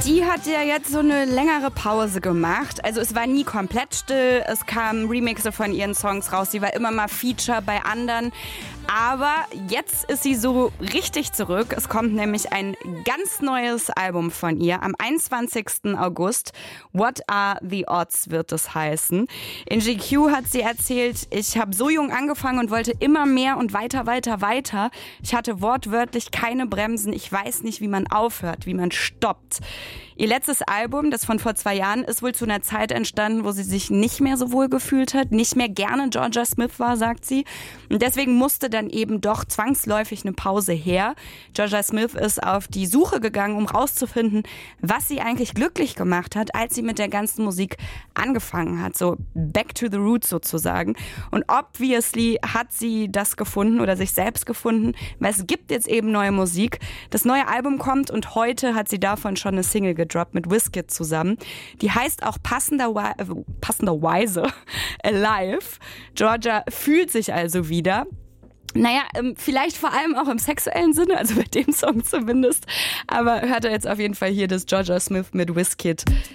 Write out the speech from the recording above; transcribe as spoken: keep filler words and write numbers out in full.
Die hat ja jetzt so eine längere Pause gemacht. Also es war nie komplett still, es kamen Remixe von ihren Songs raus, sie war immer mal Feature bei anderen. Aber jetzt ist sie so richtig zurück. Es kommt nämlich ein ganz neues Album von ihr am einundzwanzigsten August. What Are the Odds wird es heißen. In G Q hat sie erzählt, ich habe so jung angefangen und wollte immer mehr und weiter, weiter, weiter. Ich hatte wortwörtlich keine Bremsen. Ich weiß nicht, wie man aufhört, wie man stoppt. Ihr letztes Album, das von vor zwei Jahren, ist wohl zu einer Zeit entstanden, wo sie sich nicht mehr so wohl gefühlt hat, nicht mehr gerne Jorja Smith war, sagt sie. Und deswegen musste dann eben doch zwangsläufig eine Pause her. Jorja Smith ist auf die Suche gegangen, um rauszufinden, was sie eigentlich glücklich gemacht hat, als sie mit der ganzen Musik angefangen hat. So back to the roots sozusagen. Und obviously hat sie das gefunden oder sich selbst gefunden, weil es gibt jetzt eben neue Musik. Das neue Album kommt und heute hat sie davon schon eine Single gedroppt mit Wizkid zusammen. Die heißt auch passenderweise, äh, passenderweise Alive. Jorja fühlt sich also wieder. Naja, ähm, vielleicht vor allem auch im sexuellen Sinne, also bei dem Song zumindest. Aber hört er jetzt auf jeden Fall hier das Jorja Smith mit Wizkid.